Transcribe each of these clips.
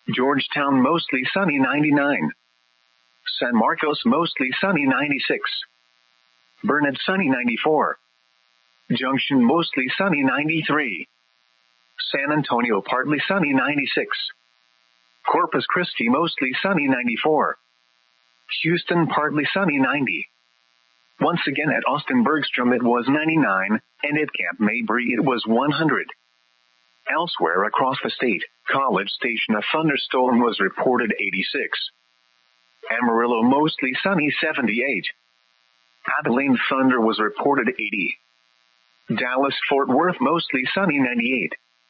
Georgetown mostly sunny 99. San Marcos mostly sunny 96. Burnet sunny 94. Junction mostly sunny 93. San Antonio partly sunny 96. Corpus Christi mostly sunny 94. Houston partly sunny 90. Once again at Austin Bergstrom it was 99, and at Camp Mabry it was 100. Elsewhere across the state, College Station a thunderstorm was reported 86. Amarillo mostly sunny 78. Abilene thunder was reported 80. Dallas-Fort Worth mostly sunny 98.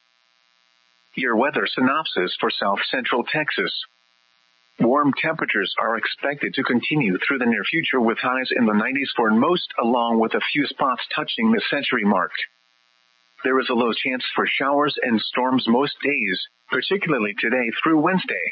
Your weather synopsis for South Central Texas. Warm temperatures are expected to continue through the near future with highs in the 90s for most, along with a few spots touching the century mark. There is a low chance for showers and storms most days, particularly today through Wednesday.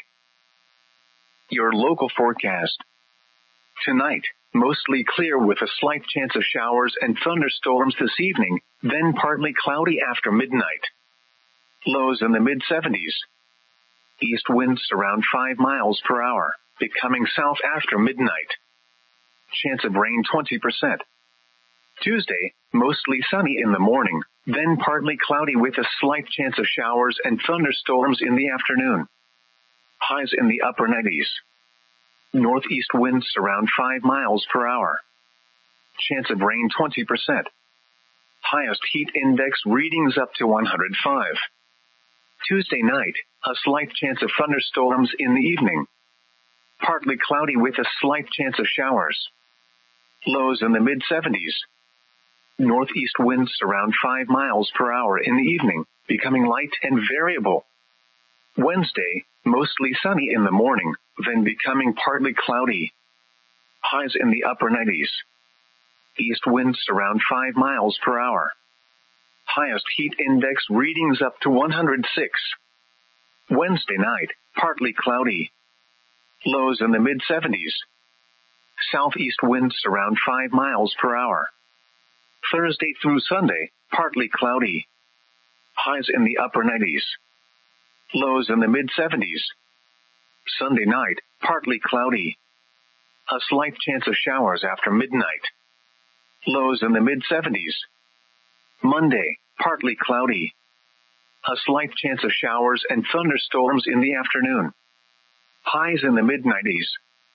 Your local forecast. Tonight, mostly clear with a slight chance of showers and thunderstorms this evening, then partly cloudy after midnight. Lows in the mid-70s. East winds around 5 miles per hour, becoming south after midnight. Chance of rain 20%. Tuesday, mostly sunny in the morning, then partly cloudy with a slight chance of showers and thunderstorms in the afternoon. Highs in the upper 90s. Northeast winds around 5 miles per hour. Chance of rain 20%. Highest heat index readings up to 105. Tuesday night, a slight chance of thunderstorms in the evening. Partly cloudy with a slight chance of showers. Lows in the mid-70s. Northeast winds around 5 miles per hour in the evening, becoming light and variable. Wednesday, mostly sunny in the morning, then becoming partly cloudy. Highs in the upper 90s. East winds around 5 miles per hour. Highest heat index readings up to 106. Wednesday night, partly cloudy. Lows in the mid-70s. Southeast winds around 5 miles per hour. Thursday through Sunday, partly cloudy. Highs in the upper 90s. Lows in the mid-70s. Sunday night, partly cloudy. A slight chance of showers after midnight. Lows in the mid-70s. Monday, partly cloudy. A slight chance of showers and thunderstorms in the afternoon. Highs in the mid-90s.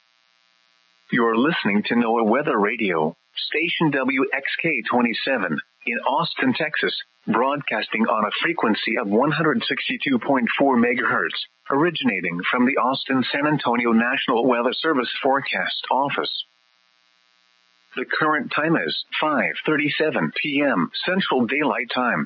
You're listening to NOAA Weather Radio, station WXK-27, in Austin, Texas, broadcasting on a frequency of 162.4 MHz, originating from the Austin-San Antonio National Weather Service Forecast Office. The current time is 5:37 p.m. Central Daylight Time.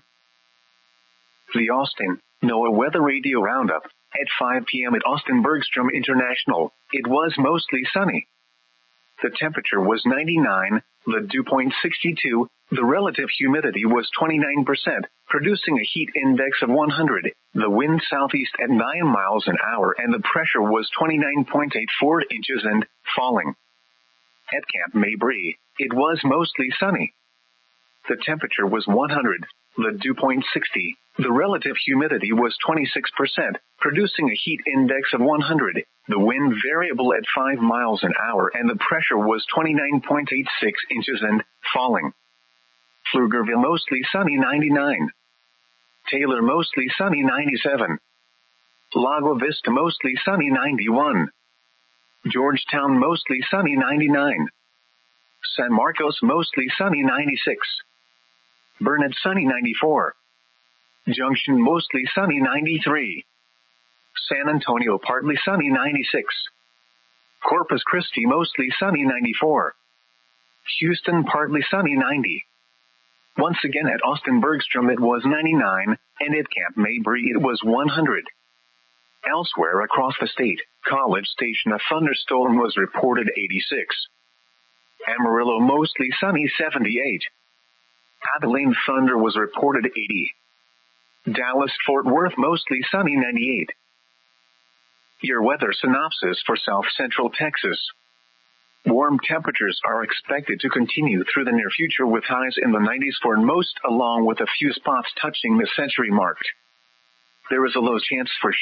The Austin NOAA Weather Radio Roundup. At 5 p.m. at Austin Bergstrom International, it was mostly sunny. The temperature was 99, the dew point 62, the relative humidity was 29%, producing a heat index of 100, the wind southeast at 9 miles an hour, and the pressure was 29.84 inches and falling. At Camp Mabry, it was mostly sunny. The temperature was 100, the dew point 60, the relative humidity was 26%, producing a heat index of 100, the wind variable at 5 miles an hour, and the pressure was 29.86 inches and falling. Pflugerville mostly sunny 99. Taylor mostly sunny 97. Lago Vista mostly sunny 91. Georgetown mostly sunny 99. San Marcos mostly sunny 96. Burnet sunny 94. Junction mostly sunny 93. San Antonio partly sunny 96. Corpus Christi mostly sunny 94. Houston partly sunny 90. Once again at Austin Bergstrom it was 99, and at Camp Mabry it was 100. Elsewhere across the state, College Station a thunderstorm was reported 86. Amarillo mostly sunny 78. Abilene thunder was reported 80. Dallas-Fort Worth mostly sunny 98. Your weather synopsis for South Central Texas. Warm temperatures are expected to continue through the near future with highs in the 90s for most, along with a few spots touching the century mark. There is a low chance for